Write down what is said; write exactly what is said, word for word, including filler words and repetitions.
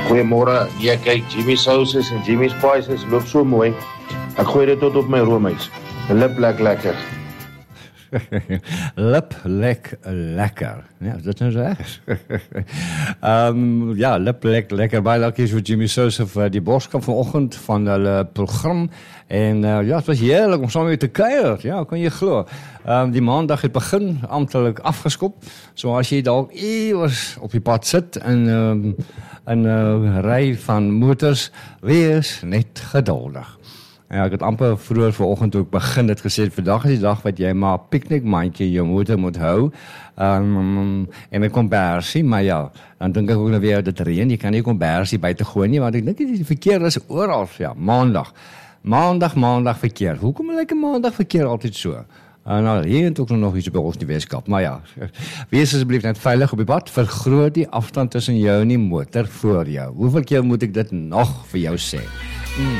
Goeiemôre. Ja, kyk, Jimmy Sauces en Jimmy Spices loop so mooi. Ek gooi dit tot op my roomys. Lip lek lekker. Lip lek lekker. Ja, is dat nou zo erg? um, ja, lip lek lekker. Baie dankie vir Jimmy Sauce vir die boodskap vanoggend van hulle program. En uh, ja, het was heerlijk om saam met te kuier. Ja, kan je glo. Um, die maandag het begin amptelik afgeskop. So as jy dalk iewers op die pad sit en um, in 'n uh, ry van motors, wees net geduldig. Ja, ek het amper vroeër vanoggend toe ek begin het gesê, vandag is die dag wat jy maar 'n piknikmandjie in jou motor moet hou. Um, en 'n kombersie, maar ja, dan dink ek ook nou weer dit reën, jy kan nie 'n kombersie buite gooi nie, want ek dink die verkeer is oral, ja, maandag. Maandag, maandag verkeer. Hoekom lyk 'n maandag verkeer altyd so? En nou, hier het ook nog iets by ons in die Weskaap. Maar ja, wees asseblief net veilig op die pad. Vergroot die afstand tussen jou en die motor voor jou. Hoeveel keer moet ek dit nog vir jou sê?